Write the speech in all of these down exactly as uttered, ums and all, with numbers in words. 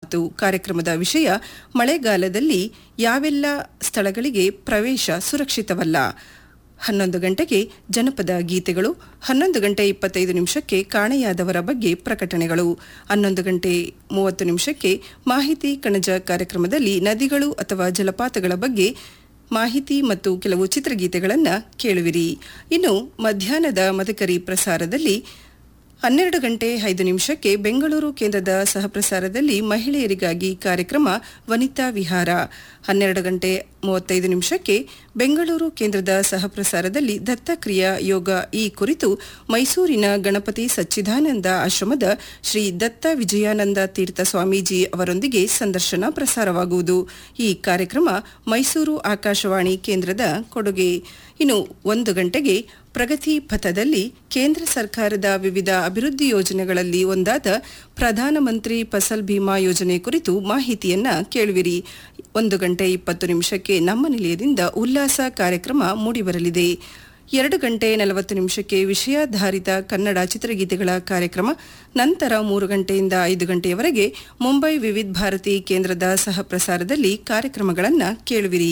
ಮಾತು ಕಾರ್ಯಕ್ರಮದ ವಿಷಯ ಮಳೆಗಾಲದಲ್ಲಿ ಯಾವೆಲ್ಲ ಸ್ಥಳಗಳಿಗೆ ಪ್ರವೇಶ ಸುರಕ್ಷಿತವಲ್ಲ. ಹನ್ನೊಂದು ಗಂಟೆಗೆ ಜನಪದ ಗೀತೆಗಳು, ಹನ್ನೊಂದು ಗಂಟೆ ಇಪ್ಪತ್ತೈದು ನಿಮಿಷಕ್ಕೆ ಕಾಣೆಯಾದವರ ಬಗ್ಗೆ ಪ್ರಕಟಣೆಗಳು, ಹನ್ನೊಂದು ಗಂಟೆ ಮೂವತ್ತು ನಿಮಿಷಕ್ಕೆ ಮಾಹಿತಿ ಕಣಜ ಕಾರ್ಯಕ್ರಮದಲ್ಲಿ ನದಿಗಳು ಅಥವಾ ಜಲಪಾತಗಳ ಬಗ್ಗೆ ಮಾಹಿತಿ ಮತ್ತು ಕೆಲವು ಚಿತ್ರಗೀತೆಗಳನ್ನು ಕೇಳುವಿರಿ. ಇನ್ನು ಮಧ್ಯಾಹ್ನದ ಮದಕರಿ ಪ್ರಸಾರದಲ್ಲಿ ಹನ್ನೆರಡು ಗಂಟೆ ಐದು ನಿಮಿಷಕ್ಕೆ ಬೆಂಗಳೂರು ಕೇಂದ್ರದ ಸಹಪ್ರಸಾರದಲ್ಲಿ ಮಹಿಳೆಯರಿಗಾಗಿ ಕಾರ್ಯಕ್ರಮ ವನಿತಾ ವಿಹಾರ, ಹನ್ನೆರಡು ಗಂಟೆ ಮೂವತ್ತೈದು ನಿಮಿಷಕ್ಕೆ ಬೆಂಗಳೂರು ಕೇಂದ್ರದ ಸಹಪ್ರಸಾರದಲ್ಲಿ ದತ್ತಕ್ರಿಯಾ ಯೋಗ ಈ ಕುರಿತು ಮೈಸೂರಿನ ಗಣಪತಿ ಸಚ್ಚಿದಾನಂದ ಆಶ್ರಮದ ಶ್ರೀ ದತ್ತ ವಿಜಯಾನಂದ ತೀರ್ಥ ಸ್ವಾಮೀಜಿ ಅವರೊಂದಿಗೆ ಸಂದರ್ಶನ ಪ್ರಸಾರವಾಗುವುದು. ಈ ಕಾರ್ಯಕ್ರಮ ಮೈಸೂರು ಆಕಾಶವಾಣಿ ಕೇಂದ್ರದ ಕೊಡುಗೆ. ಇನ್ನು ಒಂದು ಗಂಟೆಗೆ ಪ್ರಗತಿ ಪಥದಲ್ಲಿ ಕೇಂದ್ರ ಸರ್ಕಾರದ ವಿವಿಧ ಅಭಿವೃದ್ಧಿ ಯೋಜನೆಗಳಲ್ಲಿ ಒಂದಾದ ಪ್ರಧಾನಮಂತ್ರಿ ಫಸಲ್ ಬಿಮಾ ಯೋಜನೆ ಕುರಿತು ಮಾಹಿತಿಯನ್ನ ಕೇಳುವಿರಿ. ಒಂದು ಗಂಟೆ ಇಪ್ಪತ್ತು ನಿಮಿಷಕ್ಕೆ ನಮ್ಮ ನಿಲಯದಿಂದ ಉಲ್ಲಾಸ ಕಾರ್ಯಕ್ರಮ ಮೂಡಿಬರಲಿದೆ. ಎರಡು ಗಂಟೆ ನಲವತ್ತು ನಿಮಿಷಕ್ಕೆ ವಿಷಯಾಧಾರಿತ ಕನ್ನಡ ಚಿತ್ರಗೀತೆಗಳ ಕಾರ್ಯಕ್ರಮ. ನಂತರ ಮೂರು ಗಂಟೆಯಿಂದ ಐದು ಗಂಟೆಯವರೆಗೆ ಮುಂಬೈ ವಿವಿಧ ಭಾರತಿ ಕೇಂದ್ರದ ಸಹ ಪ್ರಸಾರದಲ್ಲಿ ಕಾರ್ಯಕ್ರಮಗಳನ್ನು ಕೇಳುವಿರಿ.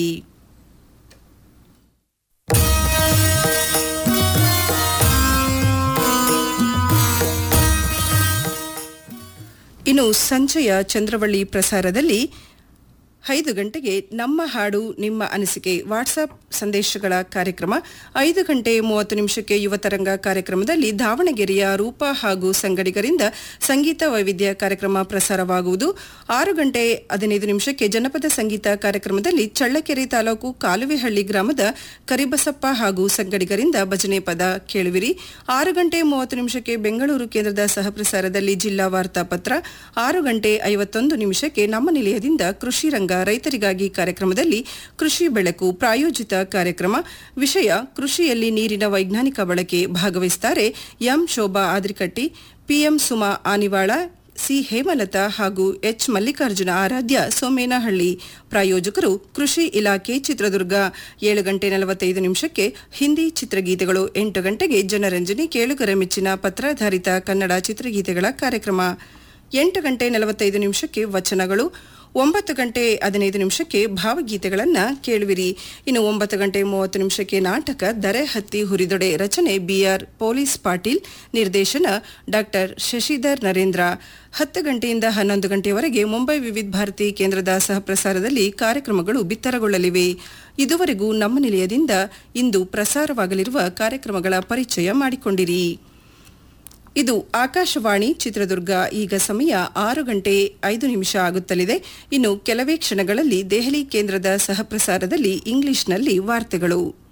ಇನ್ನು ಸಂಜೆಯ ಚಂದ್ರವಳ್ಳಿ ಪ್ರಸಾರದಲ್ಲಿ ಐದು ಗಂಟೆಗೆ ನಮ್ಮ ಹಾಡು ನಿಮ್ಮ ಅನಿಸಿಕೆ ವಾಟ್ಸಾಪ್ ಸಂದೇಶಗಳ ಕಾರ್ಯಕ್ರಮ. ಐದು ಗಂಟೆ ಮೂವತ್ತು ನಿಮಿಷಕ್ಕೆ ಯುವತರಂಗ ಕಾರ್ಯಕ್ರಮದಲ್ಲಿ ದಾವಣಗೆರೆಯ ರೂಪ ಹಾಗೂ ಸಂಗಡಿಗರಿಂದ ಸಂಗೀತ ವೈವಿಧ್ಯ ಕಾರ್ಯಕ್ರಮ ಪ್ರಸಾರವಾಗುವುದು. ಆರು ಗಂಟೆ ಹದಿನೈದು ನಿಮಿಷಕ್ಕೆ ಜನಪದ ಸಂಗೀತ ಕಾರ್ಯಕ್ರಮದಲ್ಲಿ ಚಳ್ಳಕೆರೆ ತಾಲೂಕು ಕಾಲುವೆಹಳ್ಳಿ ಗ್ರಾಮದ ಕರಿಬಸಪ್ಪ ಹಾಗೂ ಸಂಗಡಿಗರಿಂದ ಭಜನೆ ಪದ ಕೇಳುವಿರಿ. ಆರು ಗಂಟೆ ಮೂವತ್ತು ನಿಮಿಷಕ್ಕೆ ಬೆಂಗಳೂರು ಕೇಂದ್ರದ ಸಹಪ್ರಸಾರದಲ್ಲಿ ಜಿಲ್ಲಾ ವಾರ್ತಾ ಪತ್ರ. ಆರು ಗಂಟೆ ಐವತ್ತೊಂದು ನಿಮಿಷಕ್ಕೆ ನಮ್ಮ ನಿಲಯದಿಂದ ಕೃಷಿ ರಂಗ ರೈತರಿಗಾಗಿ ಕಾರ್ಯಕ್ರಮದಲ್ಲಿ ಕೃಷಿ ಬೆಳಕು ಪ್ರಾಯೋಜಿತ ಕಾರ್ಯಕ್ರಮ. ವಿಷಯ ಕೃಷಿಯಲ್ಲಿ ನೀರಿನ ವೈಜ್ಞಾನಿಕ ಬಳಕೆ. ಭಾಗವಹಿಸುತ್ತಾರೆ M Shobha ಆದ್ರಿಕಟ್ಟಿ, PM Suma Anivala, C Hemalatha ಹಾಗೂ ಎಚ್ ಮಲ್ಲಿಕಾರ್ಜುನ ಆರಾಧ್ಯ ಸೋಮೇನಹಳ್ಳಿ. ಪ್ರಾಯೋಜಕರು ಕೃಷಿ ಇಲಾಖೆ ಚಿತ್ರದುರ್ಗ. ಏಳು ಗಂಟೆ ನಲವತ್ತೈದು ನಿಮಿಷಕ್ಕೆ ಹಿಂದಿ ಚಿತ್ರಗೀತೆಗಳು. ಎಂಟು ಗಂಟೆಗೆ ಜನರಂಜನಿ ಕೇಳುಗರ ಮೆಚ್ಚಿನ ಪತ್ರಾಧಾರಿತ ಕನ್ನಡ ಚಿತ್ರಗೀತೆಗಳ ಕಾರ್ಯಕ್ರಮ. ಎಂಟು ಗಂಟೆ ನಲವತ್ತೈದು ನಿಮಿಷಕ್ಕೆ ವಚನಗಳು. ಒಂಬತ್ತು ಗಂಟೆ ಹದಿನೈದು ನಿಮಿಷಕ್ಕೆ ಭಾವಗೀತೆಗಳನ್ನು ಕೇಳುವಿರಿ. ಇನ್ನು ಒಂಬತ್ತು ಗಂಟೆ ಮೂವತ್ತು ನಿಮಿಷಕ್ಕೆ ನಾಟಕ ದರೆ ಹತ್ತಿ ಹುರಿದೊಡೆ. ರಚನೆ ಬಿಆರ್ ಪೊಲೀಸ್ ಪಾಟೀಲ್, ನಿರ್ದೇಶನ ಡಾಕ್ಟರ್ ಶಶಿಧರ್ ನರೇಂದ್ರ. ಹತ್ತು ಗಂಟೆಯಿಂದ ಹನ್ನೊಂದು ಗಂಟೆಯವರೆಗೆ ಮುಂಬೈ ವಿವಿಧ ಭಾರತಿ ಕೇಂದ್ರದ ಸಹಪ್ರಸಾರದಲ್ಲಿ ಕಾರ್ಯಕ್ರಮಗಳು ಬಿತ್ತರಗೊಳ್ಳಲಿವೆ. ಇದುವರೆಗೂ ನಮ್ಮ ನಿಲಯದಿಂದ ಇಂದು ಪ್ರಸಾರವಾಗಲಿರುವ ಕಾರ್ಯಕ್ರಮಗಳ ಪರಿಚಯ ಮಾಡಿಕೊಂಡಿರಿ. ಇದು ಆಕಾಶವಾಣಿ ಚಿತ್ರದುರ್ಗ. ಈಗ ಸಮಯ ಆರು ಗಂಟೆ ಐದು ನಿಮಿಷ ಆಗುತ್ತಲಿದೆ. ಇನ್ನು ಕೆಲವೇ ಕ್ಷಣಗಳಲ್ಲಿ ದೆಹಲಿ ಕೇಂದ್ರದ ಸಹಪ್ರಸಾರದಲ್ಲಿ ಇಂಗ್ಲಿಷ್ನಲ್ಲಿ ವಾರ್ತೆಗಳು.